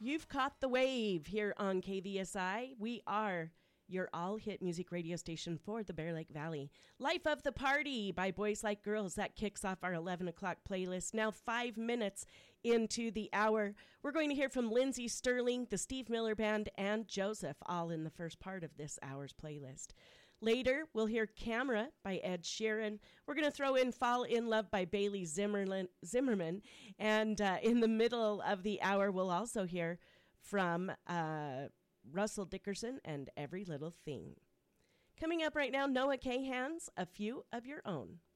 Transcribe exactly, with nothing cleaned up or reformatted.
You've caught the wave here on K V S I. We are your all-hit music radio station for the Bear Lake Valley. Life of the Party by Boys Like Girls. That kicks off our eleven o'clock playlist. Now five minutes into the hour. We're going to hear from Lindsey Sterling, the Steve Miller Band, and Joseph, all in the first part of this hour's playlist. Later, we'll hear Camera by Ed Sheeran. We're going to throw in Fall in Love by Bailey Zimmerman. Zimmerman. And uh, in the middle of the hour, we'll also hear from uh, Russell Dickerson and Every Little Thing. Coming up right now, Noah Kahans, A Few of Your Own.